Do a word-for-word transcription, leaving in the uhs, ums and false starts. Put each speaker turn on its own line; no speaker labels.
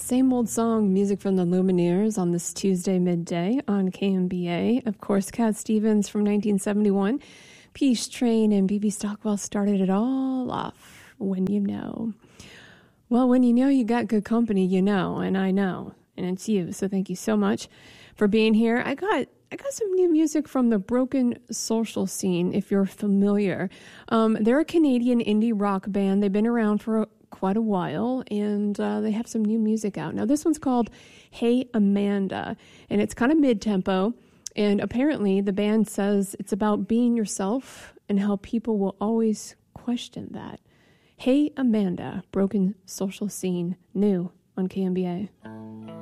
Same old song, music from the Lumineers on this Tuesday midday on K M B A. Of course, Cat Stevens from nineteen seventy-one. Peace Train and B B Stockwell started it all off. When you know. Well, when you know you got good company, you know, and I know, and it's you. So thank you so much for being here. I got I got some new music from the Broken Social Scene, if you're familiar. Um, they're a Canadian indie rock band. They've been around for a quite a while, and uh, they have some new music out. Now, this one's called Hey Amanda, and it's kind of mid-tempo, and apparently the band says it's about being yourself and how people will always question that. Hey Amanda, Broken Social Scene, new on K M B A.